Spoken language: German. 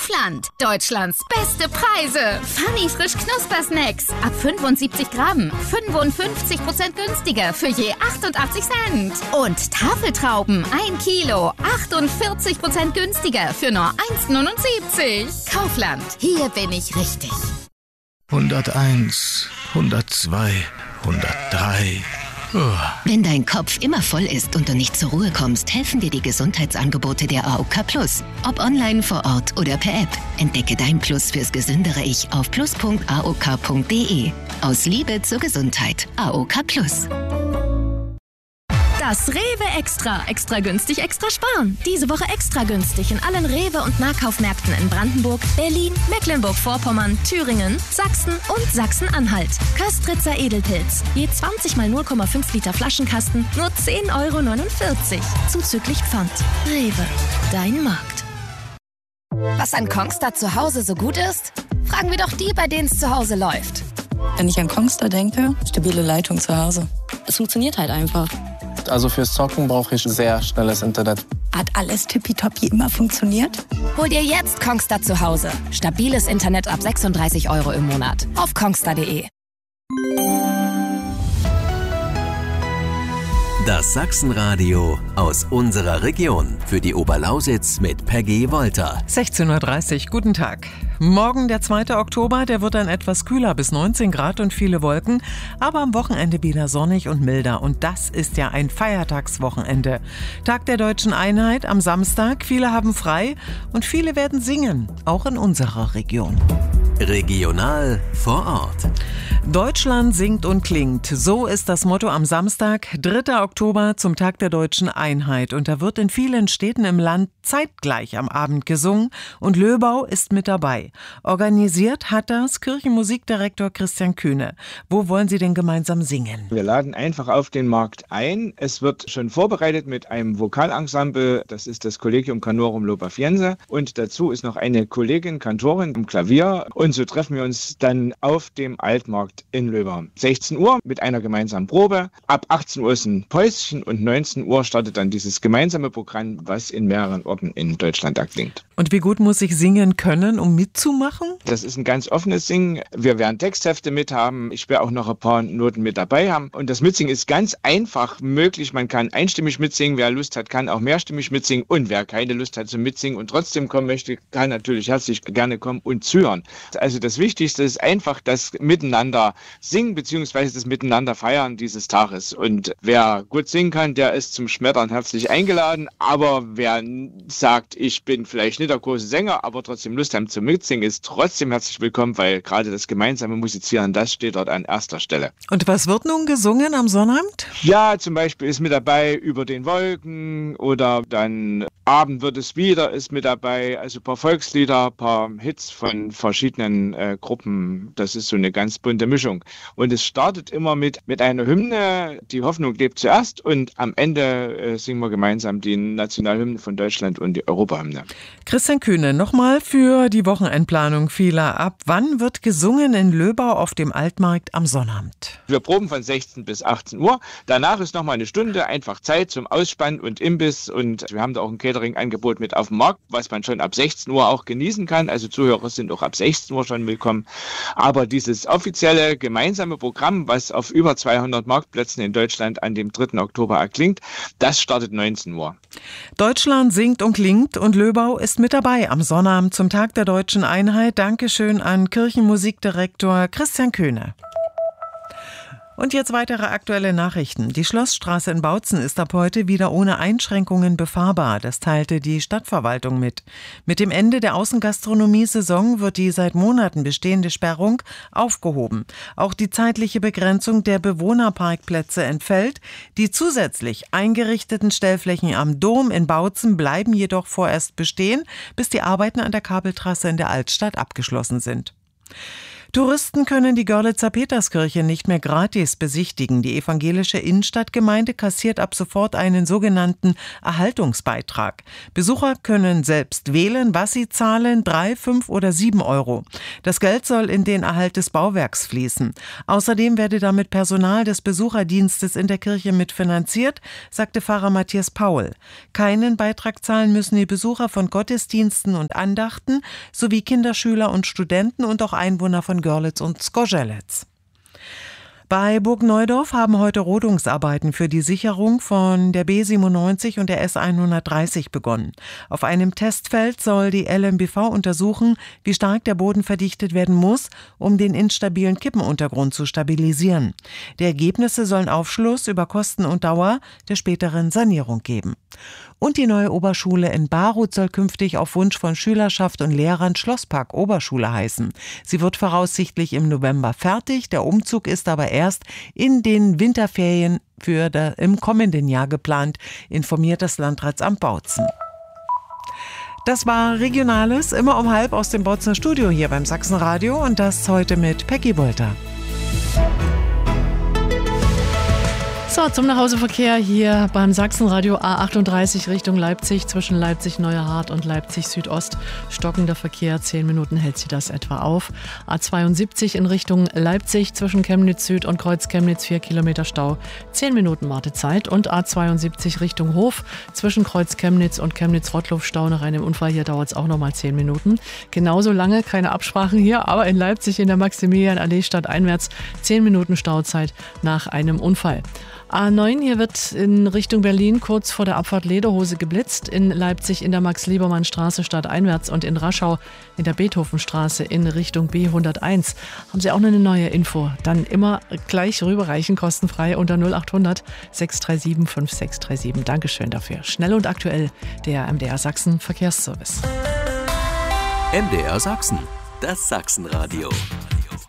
Kaufland. Deutschlands beste Preise. Funny frisch Knuspersnacks. Ab 75 Gramm. 55% günstiger für je 88 Cent. Und Tafeltrauben 1 Kilo. 48% günstiger für nur 1,79. Kaufland. Hier bin ich richtig. 101, 102, 103. Wenn dein Kopf immer voll ist und du nicht zur Ruhe kommst, helfen dir die Gesundheitsangebote der AOK Plus. Ob online, vor Ort oder per App. Entdecke dein Plus fürs gesündere Ich auf plus.aok.de. Aus Liebe zur Gesundheit. AOK Plus. Das Rewe Extra. Extra günstig, extra sparen. Diese Woche extra günstig in allen Rewe- und Nahkaufmärkten in Brandenburg, Berlin, Mecklenburg-Vorpommern, Thüringen, Sachsen und Sachsen-Anhalt. Köstritzer Edelpilz. Je 20 mal 0,5 Liter Flaschenkasten, nur 10,49 €. Zuzüglich Pfand. Rewe. Dein Markt. Was an Kongstar zu Hause so gut ist? Fragen wir doch die, bei denen es zu Hause läuft. Wenn ich an Kongstar denke, stabile Leitung zu Hause. Es funktioniert halt einfach. Also fürs Zocken brauche ich sehr schnelles Internet. Hat alles tippitoppi immer funktioniert? Hol dir jetzt Kongstar zu Hause. Stabiles Internet ab 36 € im Monat. Auf kongstar.de. Das Sachsenradio aus unserer Region. Für die Oberlausitz mit Peggy Wolter. 16:30 Uhr, guten Tag. Morgen, der 2. Oktober, der wird dann etwas kühler, bis 19 Grad und viele Wolken. Aber am Wochenende wieder sonnig und milder. Und das ist ja ein Feiertagswochenende. Tag der Deutschen Einheit am Samstag. Viele haben frei und viele werden singen. Auch in unserer Region. Regional vor Ort. Deutschland singt und klingt. So ist das Motto am Samstag, 3. Oktober, zum Tag der Deutschen Einheit. Und da wird in vielen Städten im Land zeitgleich am Abend gesungen. Und Löbau ist mit dabei. Organisiert hat das Kirchenmusikdirektor Christian Kühne. Wo wollen Sie denn gemeinsam singen? Wir laden einfach auf den Markt ein. Es wird schon vorbereitet mit einem Vokalensemble. Das ist das Collegium Canorum Lobafiense. Und dazu ist noch eine Kollegin, Kantorin am Klavier. Und so treffen wir uns dann auf dem Altmarkt in Löbau. 16 Uhr mit einer gemeinsamen Probe. Ab 18 Uhr ist ein Päuschen und 19 Uhr startet dann dieses gemeinsame Programm, was in mehreren Orten in Deutschland erklingt. Und wie gut muss ich singen können, um mitzumachen? Das ist ein ganz offenes Singen. Wir werden Texthefte mit haben. Ich werde auch noch ein paar Noten mit dabei haben. Und das Mitsingen ist ganz einfach möglich. Man kann einstimmig mitsingen. Wer Lust hat, kann auch mehrstimmig mitsingen. Und wer keine Lust hat zum Mitsingen und trotzdem kommen möchte, kann natürlich herzlich gerne kommen und zuhören. Also das Wichtigste ist einfach das Miteinander singen bzw. das Miteinander feiern dieses Tages. Und wer gut singen kann, der ist zum Schmettern herzlich eingeladen. Aber wer sagt, ich bin vielleicht nicht der große Sänger, aber trotzdem Lust haben zum Mitsingen, ist trotzdem herzlich willkommen, weil gerade das gemeinsame Musizieren, das steht dort an erster Stelle. Und was wird nun gesungen am Sonnabend? Ja, zum Beispiel ist mit dabei Über den Wolken oder dann Abend wird es wieder ist mit dabei, also ein paar Volkslieder, ein paar Hits von verschiedenen Gruppen. Das ist so eine ganz bunte Mischung. Und es startet immer mit einer Hymne, die Hoffnung lebt zuerst, und am Ende singen wir gemeinsam die Nationalhymne von Deutschland und die Europahymne. Christian Kühne, nochmal für die Wochenendplanung vieler. Ab wann wird gesungen in Löbau auf dem Altmarkt am Sonnabend? Wir proben von 16 bis 18 Uhr. Danach ist nochmal eine Stunde einfach Zeit zum Ausspannen und Imbiss. Und wir haben da auch ein Catering-Angebot mit auf dem Markt, was man schon ab 16 Uhr auch genießen kann. Also Zuhörer sind auch ab 16 Uhr schon willkommen. Aber dieses offizielle gemeinsame Programm, was auf über 200 Marktplätzen in Deutschland an dem 3. Oktober erklingt, das startet 19 Uhr. Deutschland singt und klingt und Löbau ist mit dabei am Sonnabend zum Tag der Deutschen Einheit. Dankeschön an Kirchenmusikdirektor Christian Kühne. Und jetzt weitere aktuelle Nachrichten. Die Schlossstraße in Bautzen ist ab heute wieder ohne Einschränkungen befahrbar. Das teilte die Stadtverwaltung mit. Mit dem Ende der Außengastronomie-Saison wird die seit Monaten bestehende Sperrung aufgehoben. Auch die zeitliche Begrenzung der Bewohnerparkplätze entfällt. Die zusätzlich eingerichteten Stellflächen am Dom in Bautzen bleiben jedoch vorerst bestehen, bis die Arbeiten an der Kabeltrasse in der Altstadt abgeschlossen sind. Touristen können die Görlitzer Peterskirche nicht mehr gratis besichtigen. Die evangelische Innenstadtgemeinde kassiert ab sofort einen sogenannten Erhaltungsbeitrag. Besucher können selbst wählen, was sie zahlen, 3, 5 oder 7 Euro. Das Geld soll in den Erhalt des Bauwerks fließen. Außerdem werde damit Personal des Besucherdienstes in der Kirche mitfinanziert, sagte Pfarrer Matthias Paul. Keinen Beitrag zahlen müssen die Besucher von Gottesdiensten und Andachten sowie Kinder, Schüler und Studenten und auch Einwohner von Görlitz und Zgorzelec. Bei Burgneudorf haben heute Rodungsarbeiten für die Sicherung von der B97 und der S130 begonnen. Auf einem Testfeld soll die LMBV untersuchen, wie stark der Boden verdichtet werden muss, um den instabilen Kippenuntergrund zu stabilisieren. Die Ergebnisse sollen Aufschluss über Kosten und Dauer der späteren Sanierung geben. Und die neue Oberschule in Baruth soll künftig auf Wunsch von Schülerschaft und Lehrern Schlosspark Oberschule heißen. Sie wird voraussichtlich im November fertig. Der Umzug ist aber erst in den Winterferien im kommenden Jahr geplant, informiert das Landratsamt Bautzen. Das war Regionales, immer um 12:30 aus dem Bautzener Studio hier beim Sachsenradio und das heute mit Peggy Bolter. So, zum Nachhauseverkehr hier beim Sachsenradio A38 Richtung Leipzig, zwischen Leipzig-Neuerhardt und Leipzig-Südost. Stockender Verkehr, 10 Minuten hält sie das etwa auf. A72 in Richtung Leipzig, zwischen Chemnitz Süd und Kreuz Chemnitz, 4 Kilometer Stau, 10 Minuten Wartezeit. Und A72 Richtung Hof, zwischen Kreuz Chemnitz und Chemnitz-Rottloff, Stau nach einem Unfall. Hier dauert es auch nochmal 10 Minuten. Genauso lange, keine Absprachen hier, aber in Leipzig in der Maximilian-Allee stadteinwärts 10 Minuten Stauzeit nach einem Unfall. A9, hier wird in Richtung Berlin kurz vor der Abfahrt Lederhose geblitzt. In Leipzig in der Max-Liebermann-Straße stadteinwärts und in Raschau in der Beethovenstraße in Richtung B101. Haben Sie auch noch eine neue Info? Dann immer gleich rüberreichen, kostenfrei unter 0800 637 5637. Dankeschön dafür. Schnell und aktuell der MDR Sachsen Verkehrsservice. MDR Sachsen, das Sachsenradio.